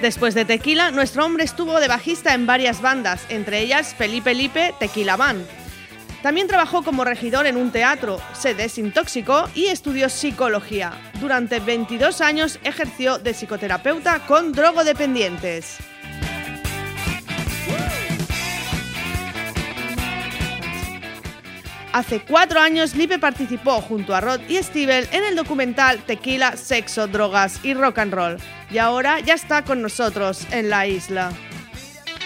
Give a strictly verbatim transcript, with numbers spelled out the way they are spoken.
Después de Tequila, nuestro hombre estuvo de bajista en varias bandas, entre ellas Felipe Lipe Tequila Band. También trabajó como regidor en un teatro, se desintoxicó y estudió psicología. Durante veintidós años ejerció de psicoterapeuta con drogodependientes. Hace cuatro años Lipe participó junto a Rod y Stivel en el documental Tequila, Sexo, Drogas y Rock and Roll. Y ahora ya está con nosotros en la isla.